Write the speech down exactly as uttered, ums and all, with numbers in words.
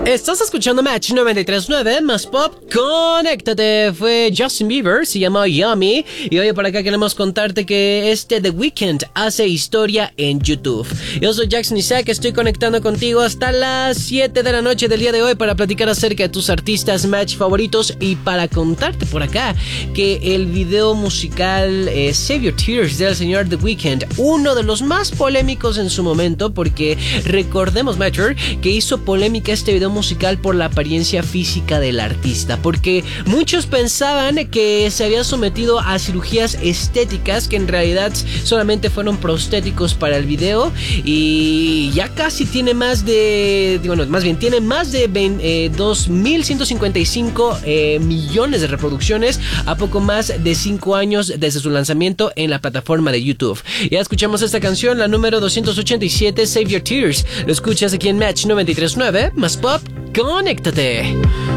Estás escuchando Match noventa y tres punto nueve, más pop, conéctate. Fue Justin Bieber, se llamó Yummy. Y hoy por acá queremos contarte que este The Weeknd hace historia en YouTube. Yo soy Jackson Isaac, estoy conectando contigo hasta las siete de la noche del día de hoy para platicar acerca de tus artistas Match favoritos y para contarte por acá que el video musical eh, Save Your Tears del señor The Weeknd, uno de los más polémicos en su momento, porque recordemos, Matcher, que hizo polémica este video musical por la apariencia física del artista, porque muchos pensaban que se había sometido a cirugías estéticas que en realidad solamente fueron prostéticos para el video, y ya casi tiene más de, bueno, más bien tiene más de eh, dos mil ciento cincuenta y cinco eh, millones de reproducciones a poco más de cinco años desde su lanzamiento en la plataforma de YouTube. Ya escuchamos esta canción, la número doscientos ochenta y siete, Save Your Tears. Lo escuchas aquí en Match noventa y tres punto nueve, más pop, conéctate.